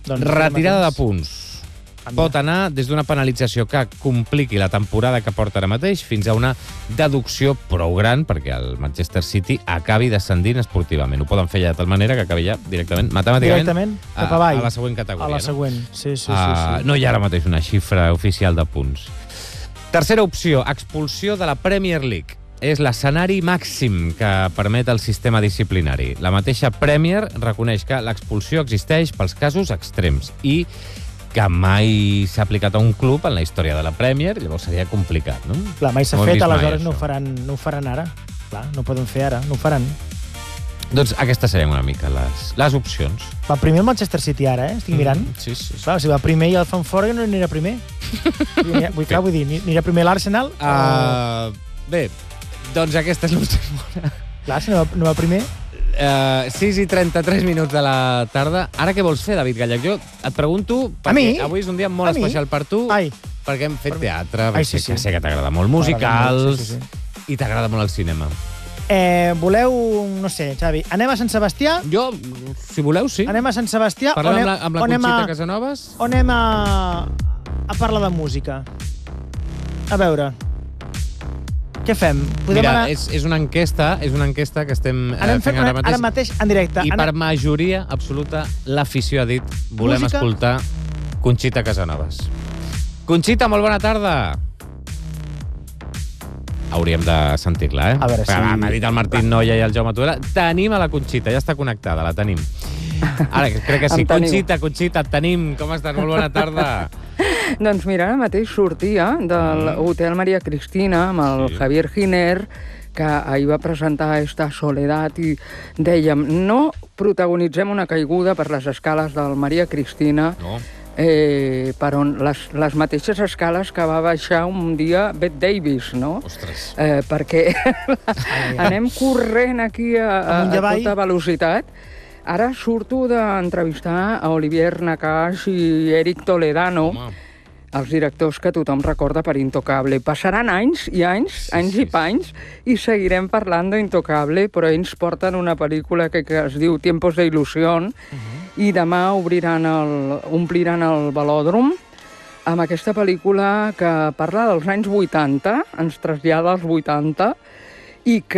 Retirada de punts. Pot anar des d'una penalització que compliqui la temporada que porta ara mateix fins a una deducció prou gran perquè el Manchester City acabi descendint esportivament. Ho poden fer ja de tal manera que acabi ja directament, matemàticament, cap avall. A la següent categoria. A la següent, sí. No hi ha ara mateix una xifra oficial de punts. Tercera opció, expulsió de la Premier League. És l'escenari màxim que permet el sistema disciplinari. La mateixa Premier reconeix que l'expulsió existeix pels casos extrems i que mai s'ha aplicat a un club en la història de la Premier, llavors seria complicat, no? Clar, mai s'ha fet, aleshores no ho faran ara. Clar, no ho poden fer ara, no ho faran. Doncs aquestes serien una mica les opcions. Va primer el Manchester City ara, estic mirant. Sí. Clar, si va primer i el fan fora, no anirà primer. Vull dir, anirà primer l'Arsenal? Bé, doncs aquesta és l'última. Clar, si no va primer... 6 i 33 minuts de la tarda. Ara què vols fer, David Gallec? Jo et pregunto, perquè avui és un dia molt especial per tu, perquè hem fet teatre, perquè sé que t'agrada molt musicals i t'agrada molt el cinema. Voleu, no sé, Xavi, anem a Sant Sebastià? Jo, si voleu, sí. Anem a Sant Sebastià? Parlem amb la Conxita Casanovas? O anem a parlar de música? A veure... Què fem? Mira, és una enquesta que estem fent ara mateix en directe. I per majoria absoluta l'afició ha dit volem escoltar Conxita Casanovas. Conxita, molt bona tarda. Hauríem de sentir-la, A veure si... M'ha dit el Martín Noia i el Jaume Tudela. Tenim a la Conxita, ja està connectada, la tenim. Ara, crec que sí. Conxita, et tenim. Com estàs? Molt bona tarda. Doncs mira, ara mateix sortia de l'Hotel Maria Cristina amb el Javier Giner, que ahir va presentar esta Soledat i dèiem, no protagonitzem una caiguda per les escales del Maria Cristina, per on les mateixes escales que va baixar un dia Bette Davis, no? Ostres. Perquè anem corrent aquí a tota velocitat. Ara surto d'entrevistar a Olivier Nakache i Eric Toledano, els directors que tothom recorda per Intocable. Passaran anys i panys, i seguirem parlant d'Intocable, però ells porten una pel·lícula que es diu Tiempos de Ilusión, i demà ompliran el Velòdrom amb aquesta pel·lícula que parla dels anys 80, ens trasllada als 80, i que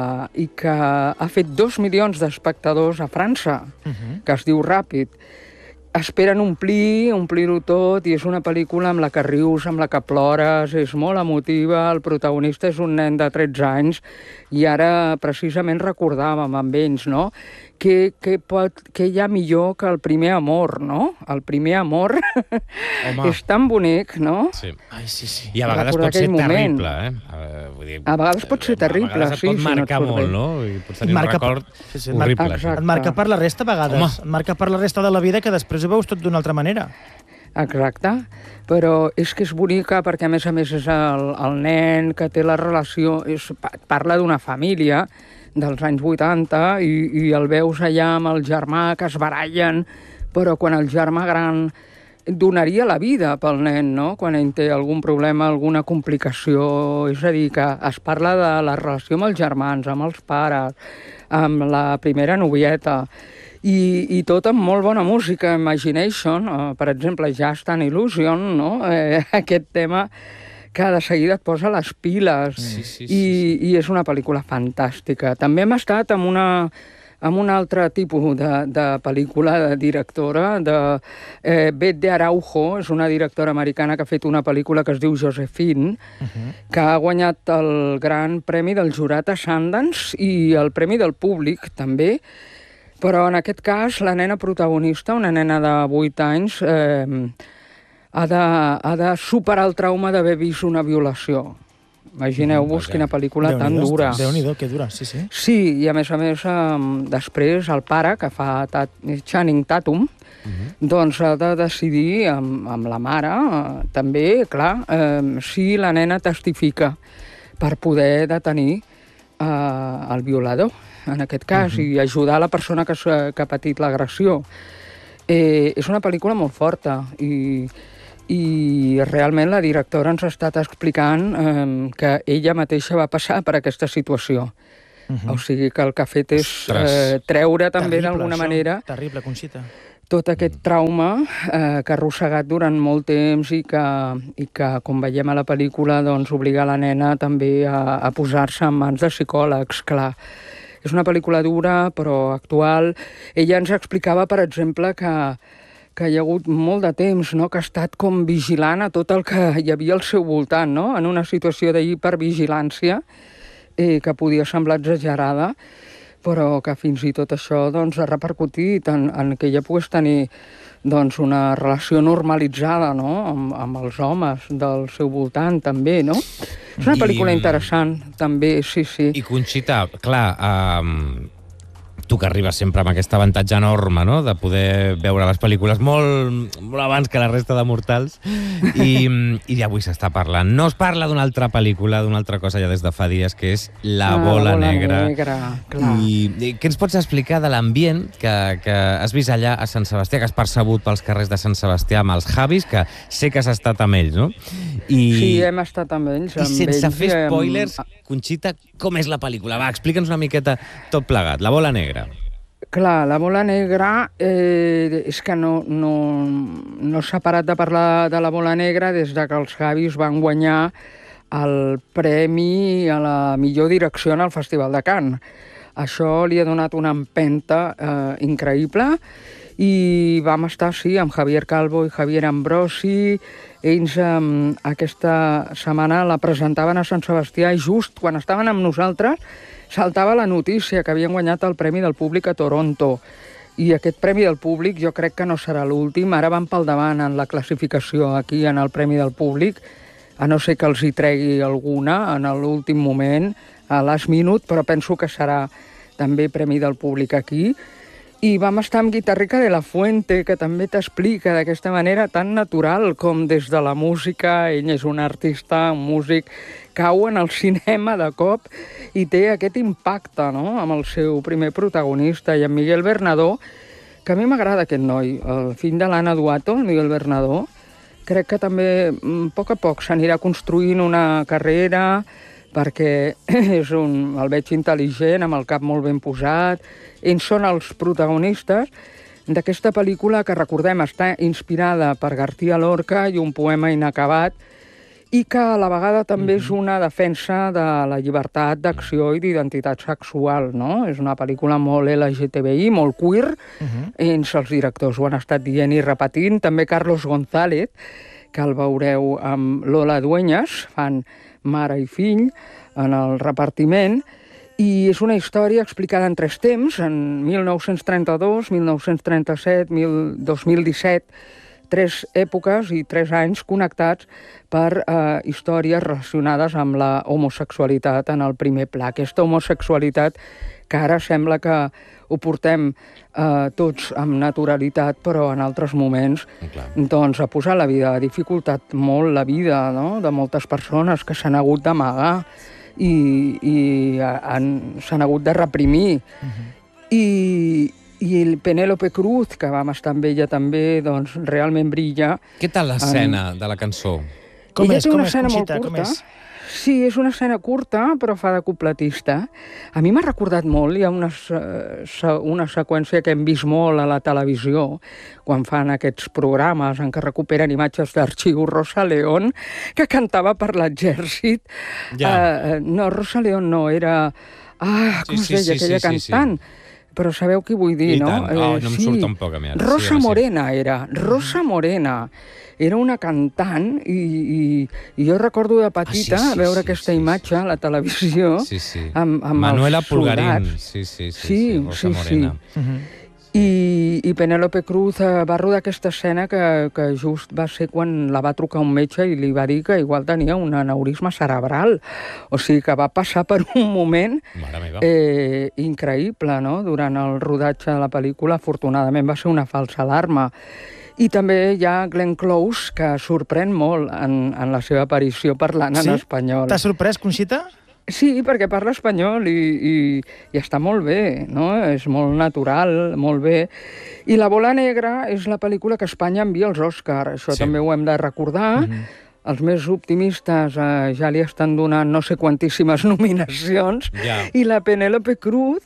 ha fet 2 milions d'espectadors a França, que es diu Ràpid. Esperen omplir-ho tot, i és una pel·lícula amb la que rius, amb la que plores, és molt emotiva, el protagonista és un nen de 13 anys, i ara precisament recordàvem amb ells, no?, què hi ha millor que el primer amor, no? El primer amor és tan bonic, no? Sí. Ai, sí. I a vegades pot ser terrible, A vegades pot ser terrible, sí. A vegades et pot marcar molt, no? I pots tenir un record horrible. Et marca per la resta, a vegades. Et marca per la resta de la vida, que després ho veus tot d'una altra manera. Exacte, però és que és bonica perquè a més és el nen que té la relació, parla d'una família dels anys 80 i el veus allà amb el germà que es barallen, però quan el germà gran donaria la vida pel nen, no?, quan ell té algun problema, alguna complicació, és a dir, que es parla de la relació amb els germans, amb els pares, amb la primera novieta, i tot amb molt bona música. Imagination, per exemple, Just an Illusion, no?, aquest tema que de seguida et posa les piles, i és una pel·lícula fantàstica. També hem estat amb un altre tipus de pel·lícula de directora, de Beth de Araujo, és una directora americana que ha fet una pel·lícula que es diu Josephine, que ha guanyat el gran premi del jurat a Sundance i el premi del públic, també. Però en aquest cas, la nena protagonista, una nena de 8 anys, ha de superar el trauma d'haver vist una violació. Imagineu-vos quina pel·lícula tan dura. Déu-n'hi-do, que dura, sí. Sí, i a més, després el pare, que fa Channing Tatum, doncs ha de decidir amb la mare, també, clar, si la nena testifica per poder detenir el violador, en aquest cas, i ajudar la persona que ha patit l'agressió. És una pel·lícula molt forta, i realment la directora ens ha estat explicant que ella mateixa va passar per aquesta situació. O sigui que el que ha fet és treure també d'alguna manera terrible, Conxita. Tot aquest trauma que ha arrossegat durant molt temps i que, com veiem a la pel·lícula, doncs, obliga la nena també a posar-se en mans de psicòlegs, clar. És una pel·lícula dura, però actual. Ella ens explicava, per exemple, que hi ha hagut molt de temps, no?, que ha estat com vigilant a tot el que hi havia al seu voltant, no?, en una situació d'hipervigilància que podia semblar exagerada, però que fins i tot això doncs, ha repercutit en que ella pogués tenir doncs, una relació normalitzada, no?, amb els homes del seu voltant, també, no? És una pel·lícula interessant, també, sí. I Conxita, clar, tu que arribes sempre amb aquest avantatge enorme, no?, de poder veure les pel·lícules molt abans que la resta de mortals, i avui s'està parlant. No es parla d'una altra pel·lícula, d'una altra cosa ja des de fa dies, que és La bola negra. I què ens pots explicar de l'ambient que has vist allà a Sant Sebastià, que has percebut pels carrers de Sant Sebastià amb els Javis, que sé que has estat amb ells, no? Sí, hem estat amb ells. I sense fer spoilers, Conxita, com és la pel·lícula? Va, explica'ns una miqueta tot plegat. La bola negra. Clar, La bola negra és que no s'ha parat de parlar de La bola negra des de que els Javis van guanyar el premi a la millor direcció en el Festival de Cannes. Això li ha donat una empenta increïble i vam estar, sí, amb Javier Calvo i Javier Ambrosi. Ells aquesta setmana la presentaven a Sant Sebastià i just quan estaven amb nosaltres saltava la notícia que havien guanyat el Premi del Públic a Toronto. I aquest Premi del Públic jo crec que no serà l'últim. Ara van pel davant en la classificació aquí en el Premi del Públic, a no ser que els hi tregui alguna en l'últim moment, a last minute, però penso que serà també Premi del Públic aquí. I vam estar amb Guitarrica de la Fuente, que també t'explica d'aquesta manera tan natural com des de la música. Ell és un artista, un músic, cau en el cinema de cop i té aquest impacte, no?, amb el seu primer protagonista, i en Miguel Bernadó, que a mi m'agrada aquest noi, el fill de l'Anna Duato, el Miguel Bernadó. Crec que també a poc s'anirà construint una carrera, perquè el veig intel·ligent, amb el cap molt ben posat. Ells són els protagonistes d'aquesta pel·lícula que, recordem, està inspirada per García Lorca i un poema inacabat, i que a la vegada també és una defensa de la llibertat d'acció i d'identitat sexual, no? És una pel·lícula molt LGTBI, molt queer. Ells, els directors, ho han estat dient i repetint. També Carlos González, que el veureu amb Lola Dueñas, fan mare i fill en el repartiment, i és una història explicada en 3 temps, en 1932, 1937, 2017, 3 èpoques i 3 anys connectats per històries relacionades amb la homosexualitat en el primer pla. Aquesta homosexualitat que ara sembla que ho portem tots amb naturalitat, però en altres moments doncs, ha posat la vida, ha dificultat molt la vida, no?, de moltes persones que s'han hagut d'amagar i s'han hagut de reprimir. I el Penélope Cruz, que vam estar amb ella també, doncs realment brilla. Què tal l'escena de la cançó? Ella té una escena molt curta. Sí, és una escena curta, però fa de cupletista. A mi m'ha recordat molt, hi ha una seqüència que hem vist molt a la televisió, quan fan aquests programes en què recuperen imatges d'arxiu, Rosa León, que cantava per l'exèrcit. No, Rosa León no, era... com es deia aquella cantant? Però sabeu què vull dir, no? No em surt tampoc a mi ara. Rosa Morena era. Rosa Morena. Era una cantant i jo recordo de petita veure aquesta imatge a la televisió amb Manuela els Pulgarín. soldats. Sí, Rosa Morena. I Penélope Cruz va rodar aquesta escena que just va ser quan la va trucar un metge i li va dir que igual tenia un aneurisma cerebral. O sigui que va passar per un moment increïble, no?, durant el rodatge de la pel·lícula. Afortunadament va ser una falsa alarma. I també hi ha Glenn Close, que sorprèn molt en la seva aparició parlant en espanyol. T'ha sorprès, Conxita? Sí, perquè parla espanyol i està molt bé, no? És molt natural, molt bé. I La bola negra és la pel·lícula que Espanya envia als Òscar. Això també ho hem de recordar. els més optimistes ja li estan donant no sé quantíssimes nominacions, i la Penélope Cruz,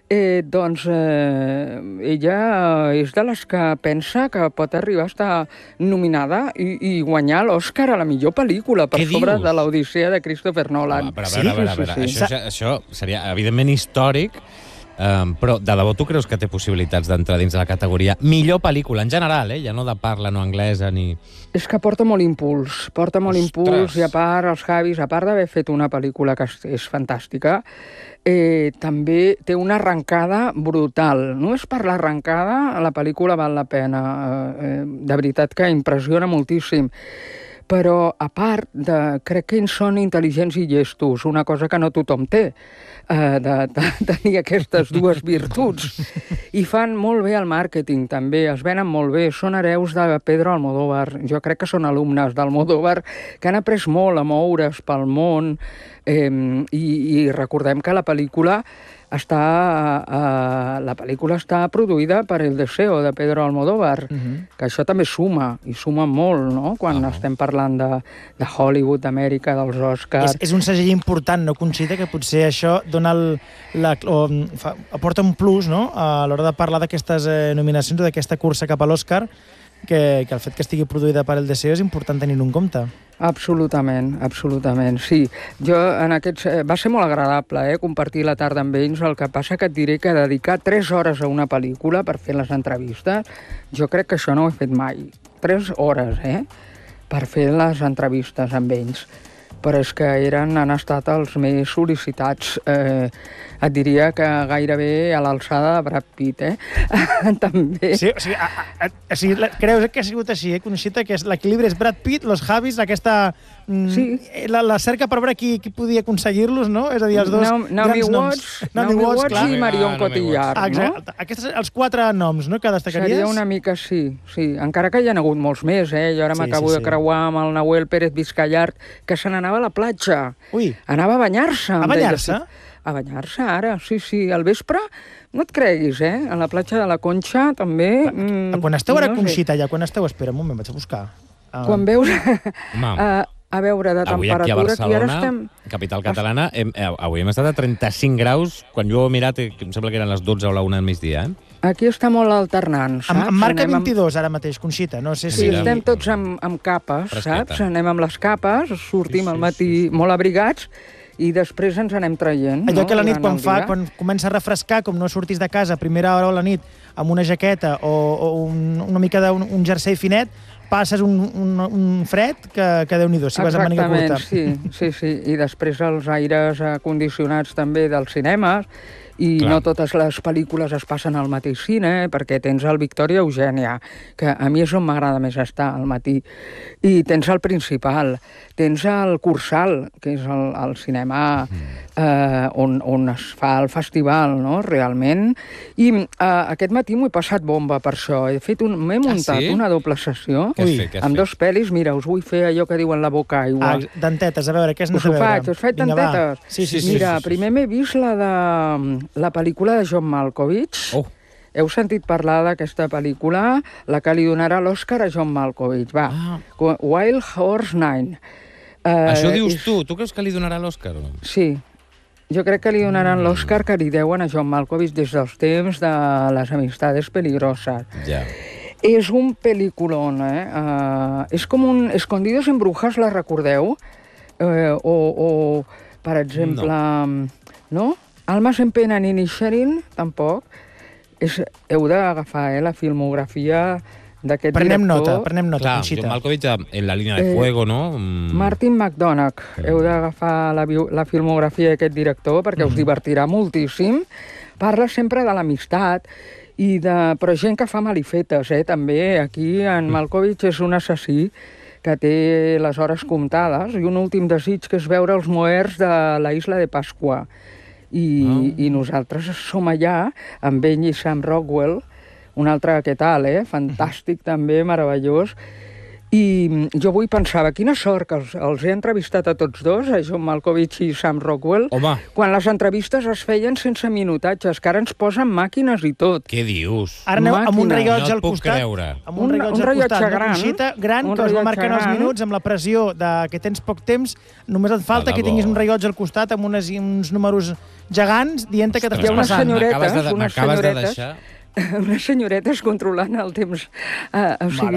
ella és de les que pensa que pot arribar a estar nominada i guanyar l'Oscar a la millor pel·lícula per sobre de l'Odissea de Christopher Nolan. A veure. Això seria evidentment històric, però de debò tu creus que té possibilitats d'entrar dins de la categoria millor pel·lícula en general, ja no de parla no anglesa ni... És que porta molt impuls, i a part els Javis, a part d'haver fet una pel·lícula que és fantàstica, també té una arrencada brutal. Només per l'arrencada la pel·lícula val la pena. De veritat que impressiona moltíssim. Però, a part, crec que ells són intel·ligents i llestos, una cosa que no tothom té, de tenir aquestes dues virtuts. I fan molt bé el màrqueting, també, es venen molt bé, són hereus de Pedro Almodóvar. Jo crec que són alumnes d'Almodóvar que han après molt a moure's pel món, i recordem que la pel·lícula està produïda per El Deseo, de Pedro Almodóvar, que això també suma, i suma molt, no?, quan estem parlant de Hollywood, d'Amèrica, dels Oscars. És un segell important, no, Conxita, que potser això dona aporta un plus, no?, a l'hora de parlar d'aquestes nominacions o d'aquesta cursa cap a l'Oscar, que el fet que estigui produïda per El Deseo és important tenir-ho en compte. Absolutament, sí. Va ser molt agradable compartir la tarda amb ells, el que passa que et diré que dedicar 3 hores a una pel·lícula per fer les entrevistes, jo crec que això no ho he fet mai. 3 hores, per fer les entrevistes amb ells. Però és que han estat els més sol·licitats. Et diria que gairebé a l'alçada de Brad Pitt, també. Sí, creus que ha sigut així, Conxita, que l'equilibri és Brad Pitt, los Javis, aquesta... Sí. La cerca per veure qui podia aconseguir-los, no? És a dir, els dos grans noms. Naomi Watts i Marion Cotillard, no? Aquests, els 4 noms, no?, que destacaries? Seria una mica, sí. Encara que hi ha hagut molts més, Jo ara m'acabo de creuar amb el Nahuel Pérez Vizcayart, que se n'anava a la platja. Ui. Anava a banyar-se. A banyar-se? A banyar-se ara, sí. Al vespre, no et creguis, a la platja de la Conxa, també... Quan esteu ara, Conxita, espera un moment, vaig a buscar. Quan veus... A veure, de temperatura... Avui aquí a Barcelona, capital catalana, avui hem estat a 35 graus, quan jo he mirat, em sembla que eren les 12 o la 1 del migdia, Aquí està molt alternant, saps? Em marca 22 ara mateix, Conxita, no sé si... Sí, estem tots amb capes, saps? Anem amb les capes, sortim al matí molt abrigats, i després ens anem traient. Allò que a la nit, quan comença a refrescar, com no surtis de casa a primera hora a la nit, amb una jaqueta o una mica d'un jersei finet, passes un fred que Déu-n'hi-do, si vas amb màniga curta. Exactament, sí. I després els aires condicionats també dels cinemes, i no totes les pel·lícules es passen al mateix cine, perquè tens el Victòria Eugènia, que a mi és on m'agrada més estar al matí, i tens el Principal, tens el Cursal, que és el cinema on es fa el festival, no?, realment. I aquest matí m'ho he passat bomba per això. M'he muntat una doble sessió amb 2 pel·lis. Mira, us vull fer allò que diuen la boca aigua. Dentetes, a veure, què has anat a veure? Us faig dentetes? Sí. Mira, primer m'he vist la pel·lícula de John Malkovich. Heu sentit parlar d'aquesta pel·lícula, la que li donarà l'Oscar a John Malkovich. Wild Horse 9. Això dius tu? Tu creus que li donarà l'Oscar o no? Sí. Jo crec que li donaran l'Oscar que li deuen a John Malkovich des dels temps de Les Amistades Peligrosas. Ja. És un peliculón, és com un Escondidos en Brujas, la recordeu? O per exemple... No? Almas en pena ni Inisherin, tampoc. Heu d'agafar la filmografia d'aquest director. Prenem nota, clar, Conxita. John Malkovich en La línia de fuego, no? Martin McDonagh. Heu d'agafar la filmografia d'aquest director perquè us divertirà moltíssim. Parla sempre de l'amistat, però gent que fa malifetes, també. Aquí en Malkovich és un assassí que té les hores comptades i un últim desig que és veure els moers de la isla de Pasqua. I nosaltres som allà amb ell i Sam Rockwell, un altre que tal, fantàstic també, meravellós, I jo avui pensava, quina sort que els he entrevistat a tots dos, a John Malkovich i Sam Rockwell, Home. quan les entrevistes es feien sense minutatges, que ara ens posen màquines i tot. Què dius? Ara aneu amb un Màquina. rellotge No et al puc costat. creure. Amb un rellotge al rellotge costat. gran. Una coixeta gran Un que us va rellotge marcant els gran. minuts amb la pressió que tens poc temps. Només et falta De que debò. tinguis un rellotge al costat amb uns números gegants dient que Hi ha t'estàs unes passant. senyoretes, M'acabes de unes deixar... unes senyoretes controlant el temps. O sigui,